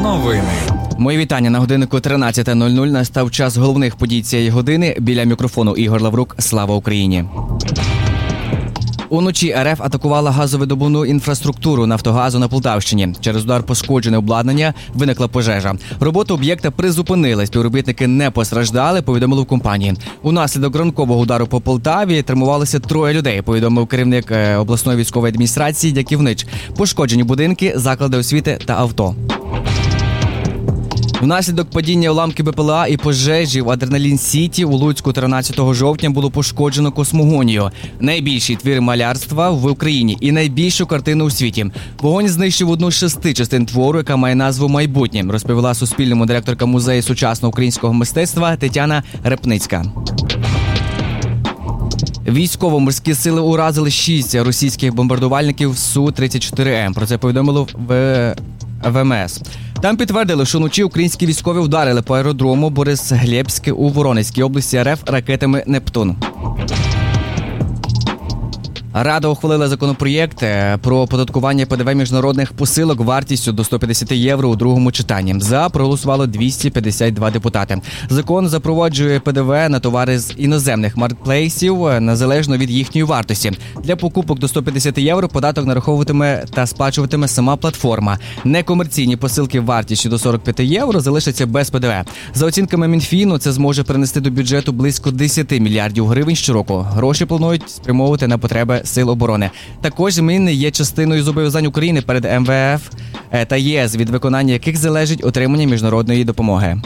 Новини. Мої вітання. На годиннику 13:00 настав час головних подій цієї години. Біля мікрофону Ігор Лаврук. Слава Україні! Уночі РФ атакувала газовидобувну інфраструктуру Нафтогазу на Полтавщині. Через удар пошкоджене обладнання виникла пожежа. Робота об'єкта призупинили. Співробітники не постраждали, повідомили в компанії. Унаслідок ранкового удару по Полтаві травмувалися 3 людей, повідомив керівник обласної військової адміністрації Дяківнич. Пошкоджені будинки, заклади освіти та авто. Внаслідок падіння уламків БПЛА і пожежі в Адреналін-Сіті у Луцьку 13 жовтня було пошкоджено космогонію. Найбільший твір малярства в Україні і найбільшу картину у світі. Вогонь знищив одну з 6 частин твору, яка має назву «Майбутнє», розповіла Суспільному директорка музею сучасного українського мистецтва Тетяна Репницька. Військово-морські сили уразили 6 російських бомбардувальників Су-34М. Про це повідомило ВМС. Там підтвердили, що вночі українські військові вдарили по аеродрому Борисглєбськ у Воронезькій області РФ ракетами «Нептун». Рада ухвалила законопроєкт про оподаткування ПДВ міжнародних посилок вартістю до 150 євро у другому читанні. За проголосувало 252 депутати. Закон запроваджує ПДВ на товари з іноземних маркетплейсів незалежно від їхньої вартості. Для покупок до 150 євро податок нараховуватиме та сплачуватиме сама платформа. Некомерційні посилки вартістю до 45 євро залишаться без ПДВ. За оцінками Мінфіну, це зможе принести до бюджету близько 10 мільярдів гривень щороку. Гроші планують спрямовувати на потреби Сил оборони. Також зміни є частиною зобов'язань України перед МВФ та ЄС, від виконання яких залежить отримання міжнародної допомоги.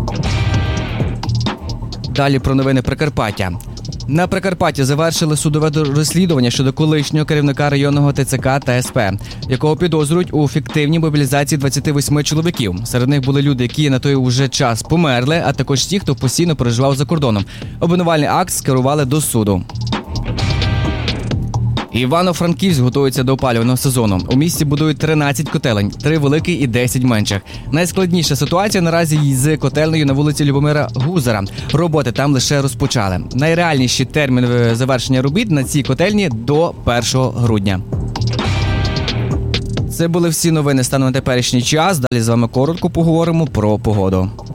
Далі про новини Прикарпаття. На Прикарпатті завершили судове розслідування щодо колишнього керівника районного ТЦК та СП, якого підозрюють у фіктивній мобілізації 28 чоловіків. Серед них були люди, які на той уже час померли, а також ті, хто постійно проживав за кордоном. Обвинувальний акт скерували до суду. Івано-Франківськ готується до опалювального сезону. У місті будують 13 котелень, 3 великі і 10 менших. Найскладніша ситуація наразі з котельнею на вулиці Любомира Гузара. Роботи там лише розпочали. Найреальніший термін завершення робіт на цій котельні до 1 грудня. Це були всі новини станом на теперішній час. Далі з вами коротко поговоримо про погоду.